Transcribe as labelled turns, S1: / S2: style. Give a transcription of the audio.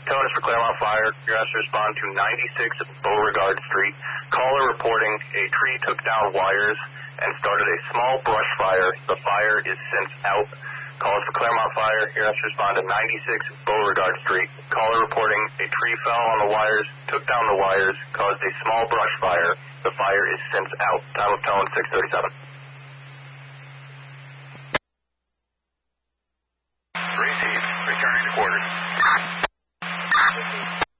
S1: Tone is for Claremont Fire. You're asked to respond to 96 Beauregard Street. Caller reporting a tree took down wires and started a small brush fire. The fire is since out. Call is for Claremont Fire. You're asked to respond to 96 Beauregard Street. Caller reporting a tree fell on the wires, took down the wires, caused a small brush fire. The fire is since out. Time of tone 6:37.